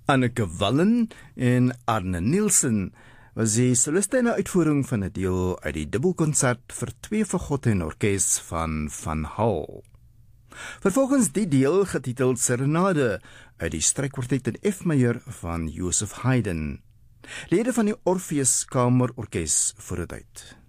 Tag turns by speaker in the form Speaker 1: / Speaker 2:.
Speaker 1: Anneke Wallen en Arne Nielsen was die soliste in 'n uitvoering van 'n deel uit die dubbelkonsert vir 2 fagotte en orkes van Hall. Vervolgens die deel getiteld Serenade uit die strykkwartet in F majeur van Joseph Haydn. Lede van die Orpheus Kamerorkes voor dit uit.